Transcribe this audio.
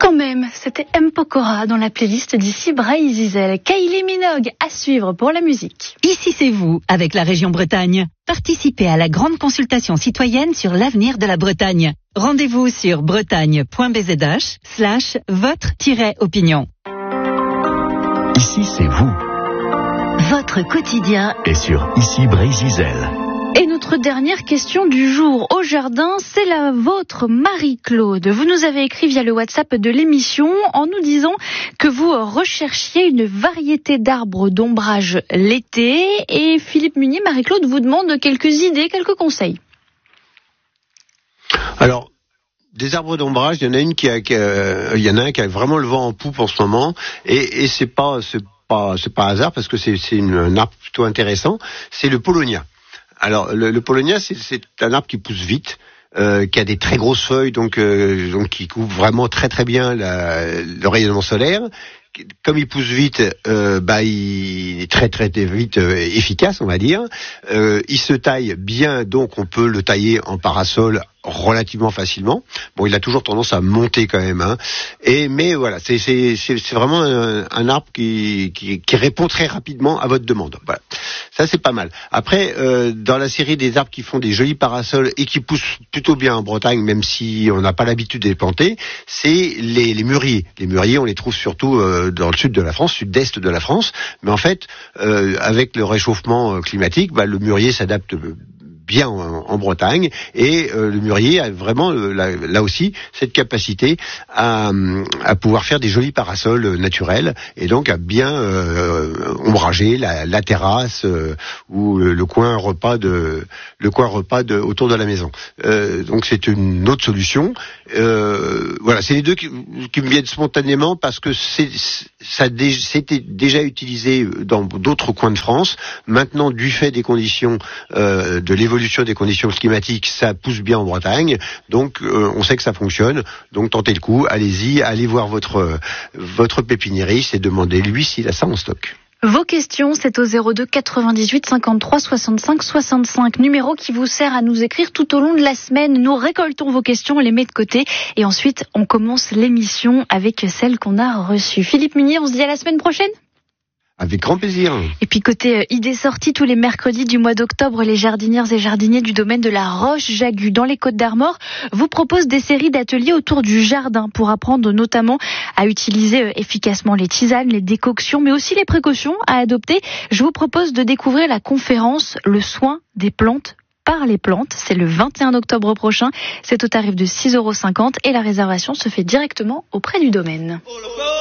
Quand même, c'était M. Pokora dans la playlist d'ici Braille Zizel. Kylie Minogue à suivre pour la musique. Ici c'est vous, avec la région Bretagne. Participez à la grande consultation citoyenne sur l'avenir de la Bretagne. Rendez-vous sur bretagne.bzh/votre-opinion. Ici c'est vous. Votre quotidien Et sur Ici Braille Zizel. Et notre dernière question du jour au jardin, c'est la vôtre, Marie-Claude. Vous nous avez écrit via le WhatsApp de l'émission en nous disant que vous recherchiez une variété d'arbres d'ombrage l'été. Et Philippe Munier, Marie-Claude vous demande quelques idées, quelques conseils. Alors, des arbres d'ombrage, il y en a un qui a vraiment le vent en poupe en ce moment, et c'est pas hasard parce que c'est un arbre plutôt intéressant. C'est le Paulownia. Alors le Paulownia, c'est un arbre qui pousse vite, qui a des très grosses feuilles, donc qui couvre vraiment très très bien le rayonnement solaire. Comme il pousse vite, il est très très vite efficace, on va dire. Il se taille bien, donc on peut le tailler en parasol relativement facilement. Bon, il a toujours tendance à monter quand même, hein. Mais voilà, c'est vraiment un arbre qui répond très rapidement à votre demande. Voilà. Ça, c'est pas mal. Après, dans la série des arbres qui font des jolis parasols et qui poussent plutôt bien en Bretagne, même si on n'a pas l'habitude de les planter, c'est les mûriers. Les mûriers, on les trouve surtout dans le sud de la France, sud-est de la France. Mais en fait, avec le réchauffement climatique, le mûrier s'adapte bien en Bretagne, et le mûrier a vraiment là aussi cette capacité à pouvoir faire des jolis parasols naturels, et donc à bien ombrager la terrasse ou le coin repas autour de la maison. Donc c'est une autre solution. Voilà, c'est les deux qui me viennent spontanément parce que c'était déjà utilisé dans d'autres coins de France. Maintenant, du fait des conditions de l'évolution des conditions climatiques, ça pousse bien en Bretagne, donc on sait que ça fonctionne, donc tentez le coup, allez-y, allez voir votre pépiniériste et demandez-lui s'il a ça en stock. Vos questions, c'est au 02 98 53 65 65, numéro qui vous sert à nous écrire tout au long de la semaine. Nous récoltons vos questions, on les met de côté et ensuite on commence l'émission avec celle qu'on a reçue. Philippe Munier, on se dit à la semaine prochaine ? Avec grand plaisir. Et puis côté idées sorties, tous les mercredis du mois d'octobre, les jardinières et jardiniers du domaine de la Roche-Jagu dans les Côtes-d'Armor vous proposent des séries d'ateliers autour du jardin pour apprendre notamment à utiliser efficacement les tisanes, les décoctions, mais aussi les précautions à adopter. Je vous propose de découvrir la conférence « Le soin des plantes par les plantes ». C'est le 21 octobre prochain. C'est au tarif de 6,50 € et la réservation se fait directement auprès du domaine.